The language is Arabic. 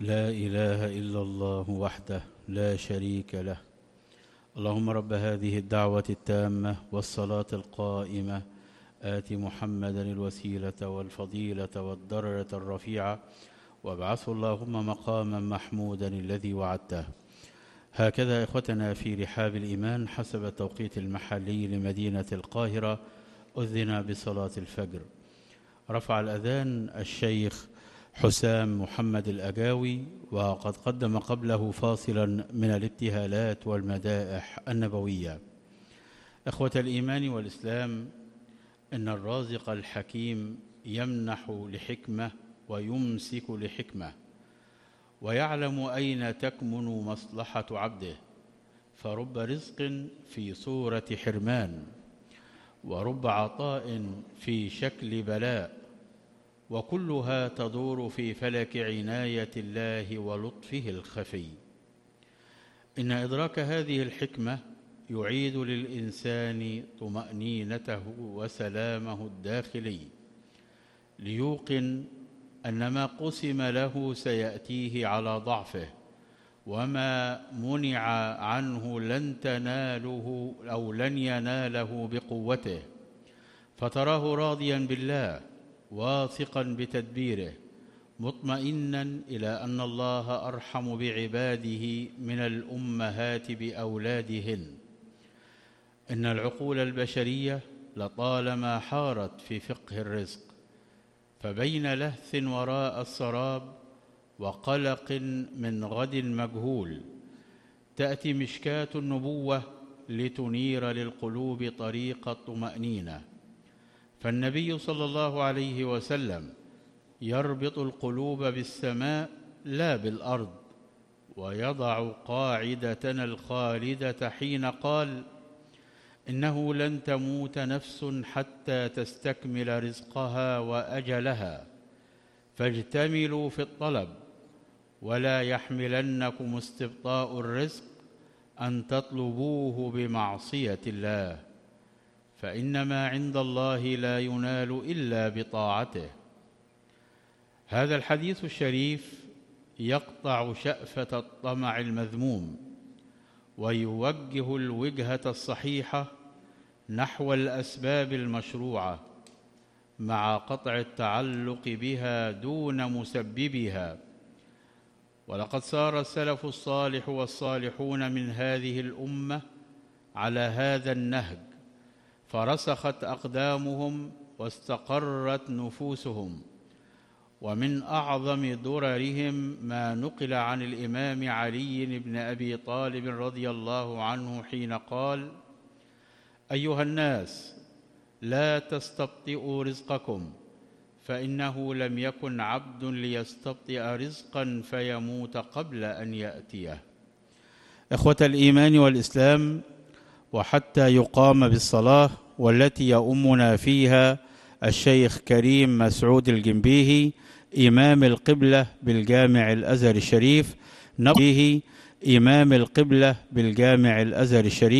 لا إله إلا الله وحده لا شريك له. اللهم رب هذه الدعوة التامة والصلاة القائمة آت محمدا الوسيلة والفضيلة والدرجة الرفيعة وابعثه اللهم مقاما محمودا الذي وعدته. هكذا إخوتنا في رحاب الإيمان حسب التوقيت المحلي لمدينة القاهرة أذن بصلاة الفجر. رفع الأذان الشيخ حسام محمد الأجاوي، وقد قدم قبله فاصلا من الابتهالات والمدائح النبوية. إخوة الإيمان والإسلام، إن الرازق الحكيم يمنح لحكمة ويمسك لحكمة، ويعلم أين تكمن مصلحة عبده، فرب رزق في صورة حرمان، ورب عطاء في شكل بلاء، وكلها تدور في فلك عناية الله ولطفه الخفي. إن إدراك هذه الحكمة يعيد للإنسان طمأنينته وسلامه الداخلي، ليوقن أن ما قسم له سيأتيه على ضعفه، وما منع عنه لن تناله أو لن يناله بقوته، فتراه راضيا بالله واثقا بتدبيره، مطمئنا إلى أن الله أرحم بعباده من الأمهات بأولادهن. إن العقول البشرية لطالما حارت في فقه الرزق، فبين لهث وراء السراب وقلق من غد مجهول تأتي مشكاة النبوة لتنير للقلوب طريق الطمأنينة. فالنبي صلى الله عليه وسلم يربط القلوب بالسماء لا بالأرض، ويضع قاعدتنا الخالدة حين قال: إنه لن تموت نفس حتى تستكمل رزقها وأجلها، فاجتملوا في الطلب، ولا يحملنكم استبطاء الرزق أن تطلبوه بمعصية الله، فإنما عند الله لا ينال إلا بطاعته. هذا الحديث الشريف يقطع شأفة الطمع المذموم، ويوجه الوجهة الصحيحة نحو الأسباب المشروعة، مع قطع التعلق بها دون مسببها. ولقد سار السلف الصالح والصالحون من هذه الأمة على هذا النهج، فرسخت أقدامهم واستقرت نفوسهم. ومن أعظم دررهم ما نقل عن الإمام علي بن أبي طالب رضي الله عنه حين قال: أيها الناس، لا تستبطئوا رزقكم، فإنه لم يكن عبد ليستبطئ رزقا فيموت قبل أن يأتيه. إخوة الإيمان والإسلام، وحتى يقام بالصلاة والتي يؤمنا فيها الشيخ كريم مسعود الجنبيهي إمام القبلة بالجامع الأزهر الشريف،